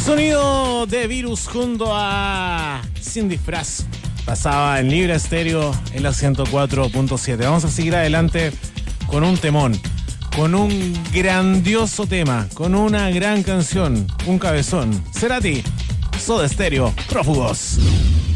Sonido de Virus junto a Sin Disfraz. Pasaba en Libre Estéreo en la 104.7. Vamos a seguir adelante con un temón, con un grandioso tema, con una gran canción, un cabezón. Cerati, Soda Stereo, Prófugos.